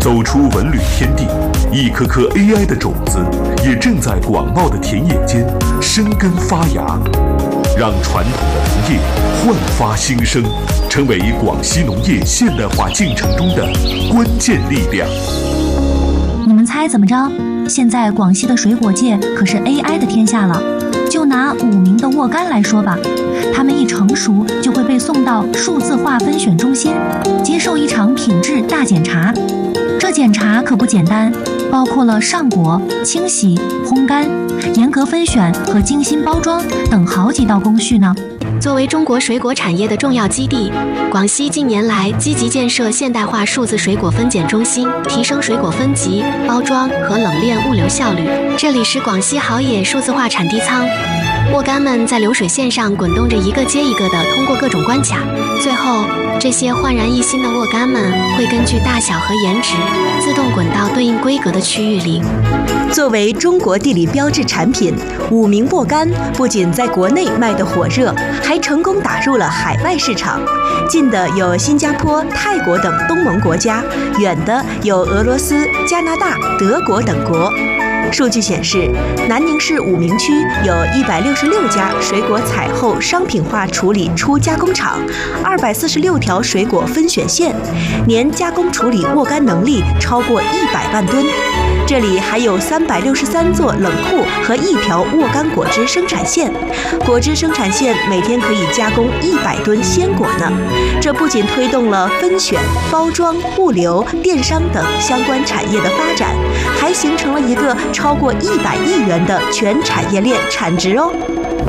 走出文旅天地，一颗颗 AI 的种子也正在广袤的田野间生根发芽，让传统的农业焕发新生，成为广西农业现代化进程中的关键力量。 你们猜怎么着？现在广西的水果界可是 AI 的天下了。就拿5名的沃柑来说吧，它们一成熟就会被送到数字化分选中心，接受一场品质大检查。这检查可不简单，包括了上果、清洗、烘干、严格分选和精心包装等好几道工序呢。 作为中国水果产业的重要基地，广西近年来积极建设现代化数字水果分拣中心，提升水果分级、包装和冷链物流效率。这里是广西好野数字化产地仓，沃柑们在流水线上滚动着，一个接一个的通过各种关卡，最后这些焕然一新的沃柑们会根据大小和颜值自动滚到对应规格的区域里。 作为中国地理标志产品，5名沃柑不仅在国内卖得火热，还成功打入了海外市场。近的有新加坡、泰国等东盟国家，远的有俄罗斯、加拿大、德国等国。数据显示，南宁市武鸣区有166家水果采后商品化处理初加工厂，246条水果分选线，年加工处理沃柑能力超过100万吨。这里还有363座冷库和1条沃柑果汁生产线，果汁生产线每天可以加工100吨鲜果呢。这不仅推动了分选、包装、物流、电商等相关产业的发展，还形成了一个超过100亿元的全产业链产值哦。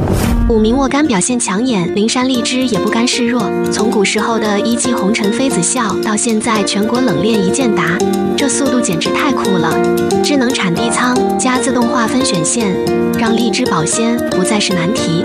5名沃柑表现抢眼，灵山荔枝也不甘示弱。从古时候的一骑红尘妃子笑，到现在全国冷链一件达，这速度简直太酷了！智能产地仓加自动化分选线，让荔枝保鲜不再是难题。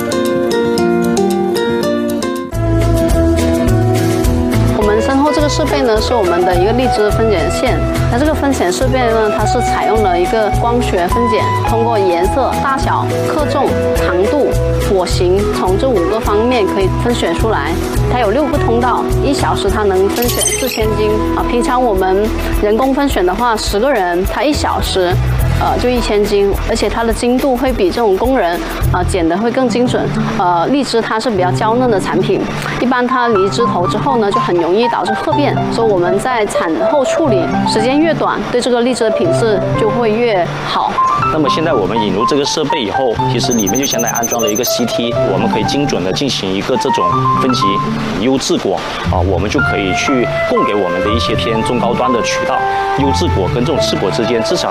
我们身后这个设备呢，是我们的一个荔枝分拣线。那这个分拣设备呢，它是采用了一个光学分拣，通过颜色、大小、克重、长度、果形，从这5个方面可以分选出来。它有6个通道，1小时它能分选4000斤啊。平常我们人工分选的话，10个人，它1小时就1000斤，而且它的精度会比这种工人剪得会更精准。荔枝它是比较娇嫩的产品，一般它离枝头之后呢，就很容易导致褐变，所以我们在产后处理时间越短，对这个荔枝的品质就会越好。 那么现在我们引入这个设备以后，其实里面就相当于安装了一个 CT， 我们可以精准的进行一个这种分级，优质果我们就可以去供给我们的一些偏中高端的渠道。优质果跟这种次果之间至少